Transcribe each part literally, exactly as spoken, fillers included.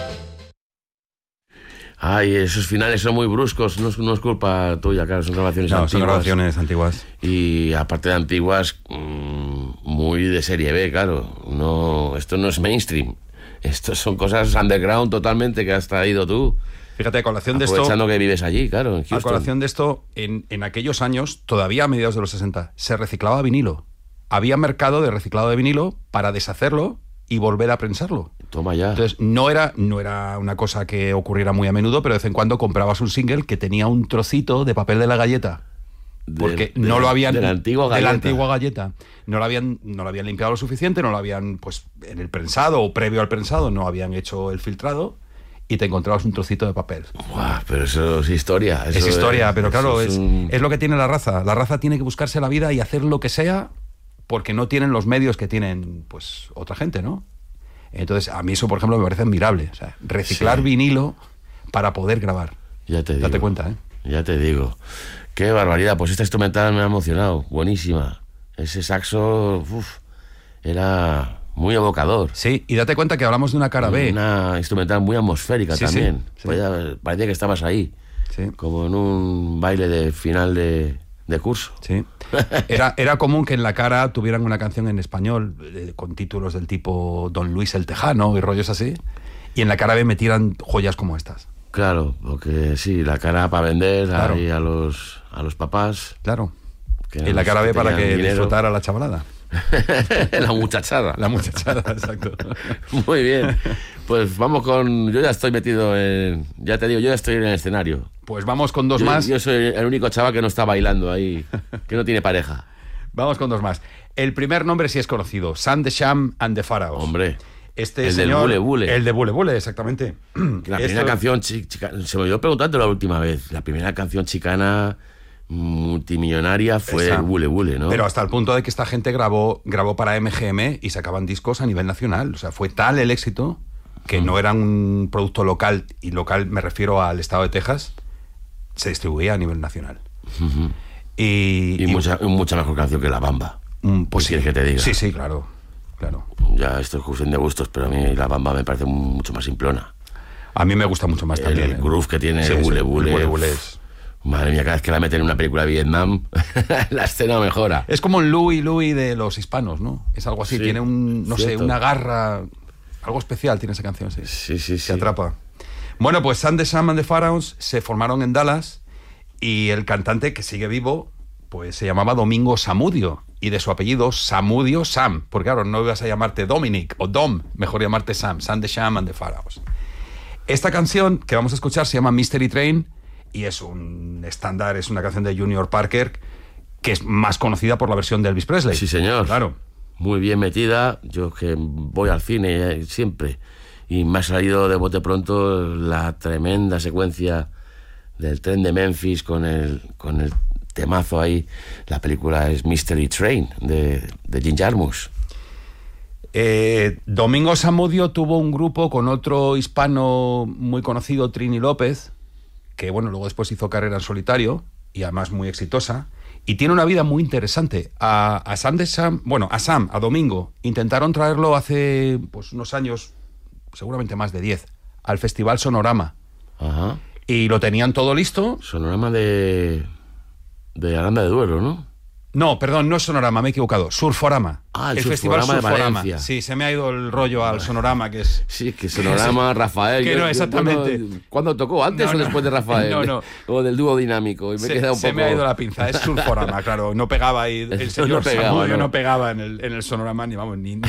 Ay, esos finales son muy bruscos, no es, no es culpa tuya, claro, son grabaciones no, antiguas. son grabaciones antiguas. Y aparte de antiguas, mmm, muy de serie B, claro. No, esto no es mainstream. Esto son cosas underground totalmente que has traído tú. Fíjate, a colación de esto... Aprovechando que vives allí, claro, en Houston. A colación de esto, en, en aquellos años, todavía a mediados de los sesenta, se reciclaba vinilo. Había mercado de reciclado de vinilo para deshacerlo y volver a prensarlo. Toma ya. Entonces, no era, no era una cosa que ocurriera muy a menudo, pero de vez en cuando comprabas un single que tenía un trocito de papel de la galleta. Porque de, no de, lo habían... De la antigua galleta. De la antigua galleta. No lo habían, no lo habían limpiado lo suficiente, no lo habían, pues, en el prensado o previo al prensado, no habían hecho el filtrado y te encontrabas un trocito de papel. Buah, pero eso es historia. Eso es historia, es, pero claro, es, es, un... es lo que tiene la raza. La raza tiene que buscarse la vida y hacer lo que sea porque no tienen los medios que tienen, pues, otra gente, ¿no? Entonces, a mí eso, por ejemplo, me parece admirable. O sea, reciclar sí. vinilo para poder grabar. Ya te digo. Date cuenta, ¿eh? Ya te digo. Qué barbaridad. Pues esta instrumental me ha emocionado. Buenísima. Ese saxo, uf, era muy evocador. Sí, y date cuenta que hablamos de una cara B. Una instrumental muy atmosférica sí, también. Sí, sí. Parecía, parecía que estabas ahí. Sí. Como en un baile de final de, de curso. Sí. Era, era común que en la cara tuvieran una canción en español eh, con títulos del tipo Don Luis el Tejano y rollos así, y en la cara B metieran joyas como estas. Claro, porque sí, la cara para vender claro. ahí a los, a los papás. Claro. Y la cara B para que dinero. Disfrutara la chavalada. La muchachada. La muchachada, exacto. Muy bien. Pues vamos con... Yo ya estoy metido en... Ya te digo, yo ya estoy en el escenario. Pues vamos con dos yo, más. Yo soy el único chaval que no está bailando ahí, que no tiene pareja. Vamos con dos más. El primer nombre sí es conocido. Sam the Sham and the Pharaohs. Hombre. Este el señor, del Bule Bule. El de Bule Bule, exactamente. La primera Esto... canción... Chica, se me olvidó preguntando la última vez. La primera canción chicana... multimillonaria fue Esa. el Bule Bule, ¿no? Pero hasta el punto de que esta gente grabó, grabó para M G M y sacaban discos a nivel nacional. O sea, fue tal el éxito que mm. no era un producto local, y local me refiero al estado de Texas, se distribuía a nivel nacional. Uh-huh. Y, y, y mucha, mucha mejor canción que La Bamba. Mm, pues sí, que te diga. Sí, sí, claro, claro. Ya esto es cuestión de gustos, pero a mí La Bamba me parece mucho más simplona. A mí me gusta mucho más el también. El groove que tiene sí, el Bule sí, Bule. El Bule Bule es... Madre mía, cada vez que la meten en una película de Vietnam, la escena mejora. Es como el Louis Louis de los hispanos, ¿no? Es algo así, sí, tiene un, no cierto. sé, una garra, algo especial tiene esa canción, sí. Sí, sí, sí. Se atrapa. Bueno, pues Sam the Sham and the Pharaohs se formaron en Dallas y el cantante que sigue vivo, pues se llamaba Domingo Samudio, y de su apellido Samudio Sam, porque claro, no ibas a llamarte Dominic o Dom, mejor llamarte Sam, Sam the Sham and the Pharaohs. Esta canción que vamos a escuchar se llama Mystery Train, y es un estándar, es una canción de Junior Parker que es más conocida por la versión de Elvis Presley. Sí, señor. Claro. Muy bien metida. Yo que voy al cine siempre y me ha salido de bote pronto la tremenda secuencia del tren de Memphis con el, con el temazo ahí. La película es Mystery Train de, de Jim Jarmusch. Eh, Domingo Samudio tuvo un grupo con otro hispano muy conocido, Trini López, que bueno, luego después hizo carrera en solitario y además muy exitosa, y tiene una vida muy interesante. A, a Sam de Sam, bueno, a Sam, a Domingo, intentaron traerlo hace pues unos años, seguramente más de diez, al Festival Sonorama. Ajá. Y lo tenían todo listo. Sonorama de de Aranda de Duero, ¿no? No, perdón, no es Sonorama, me he equivocado. Surforama. Ah, el, el Festival Festival Surforama Surforama. de Valencia. Sí, se me ha ido el rollo al Sonorama, que es... Sí, que Sonorama, Rafael... Que yo, no, exactamente. Yo, ¿cuándo tocó? ¿Antes no, o no. después de Rafael? No, no. O del dúo dinámico. Y me se queda un se poco... me ha ido la pinza. Es Surforama, claro. No pegaba ahí... El señor no pegaba, Samudio no. no pegaba en el, en el Sonorama, ni vamos, ni... ni...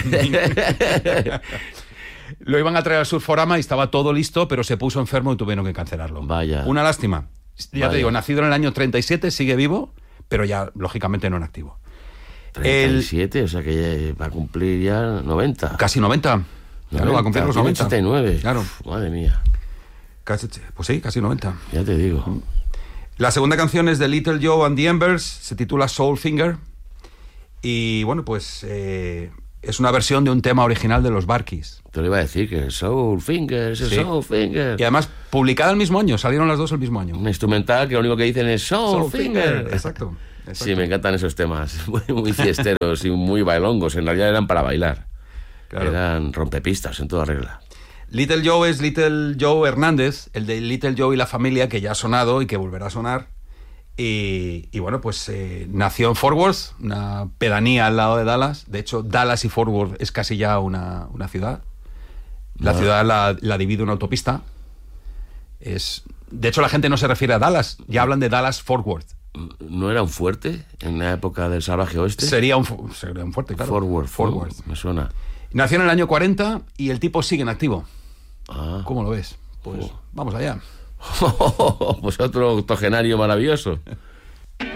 Lo iban a traer al Surforama y estaba todo listo, pero se puso enfermo y tuvieron que cancelarlo. Vaya. Una lástima. Ya Vaya. te digo, nacido en el año treinta y siete, sigue vivo, pero ya, lógicamente, no en activo. treinta y siete, el... o sea que va a cumplir ya noventa. Casi noventa. Claro, noventa, va a cumplir los noventa. ochenta y nueve. Claro. Uf, madre mía. Casi, pues sí, casi noventa. Ya te digo. La segunda canción es de Little Joe and the Embers, se titula Soul Finger. Y bueno, pues eh, es una versión de un tema original de los Barkeys. Te lo iba a decir, que Soul Finger, ese Sí. Soul Finger. Y además, publicada el mismo año, salieron las dos el mismo año. Una instrumental que lo único que dicen es Soul, Soul Finger. Finger. Exacto. Exacto. Sí, me encantan esos temas, muy, muy fiesteros y muy bailongos. En realidad eran para bailar. Claro. Eran rompepistas en toda regla. Little Joe es Little Joe Hernández, el de Little Joe y la familia, que ya ha sonado y que volverá a sonar. Y, y bueno, pues eh, nació en Fort Worth, una pedanía al lado de Dallas. De hecho, Dallas y Fort Worth es casi ya una, una ciudad. La Ah. ciudad la, la divide una autopista. Es, de hecho, la gente no se refiere a Dallas, ya hablan de Dallas-Fort Worth. ¿No era un fuerte en la época del salvaje oeste? Sería un, fu- sería un fuerte, claro. Fort Worth. Fort ¿no? Worth. Me suena. Nació en el año cuarenta y el tipo sigue en activo. Ah. ¿Cómo lo ves? Pues Oh. vamos allá. Pues otro octogenario maravilloso.